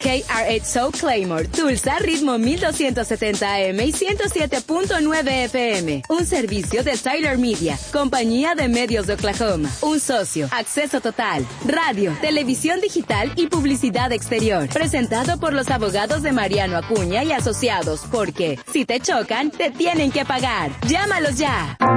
KRH Soul Claymore, Tulsa, ritmo 1270 AM y 107.9 FM. Un servicio de Tyler Media, compañía de medios de Oklahoma. Un socio, acceso total, radio, televisión digital y publicidad exterior. Presentado por los abogados de Mariano Acuña y Asociados, porque si te chocan, te tienen que pagar. Llámalos ya.